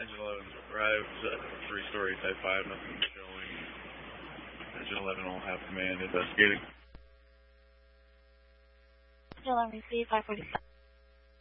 Engine 11 arrives at 3-story Type 5, nothing showing. Engine 11 will have command investigating. Engine 11 received 547.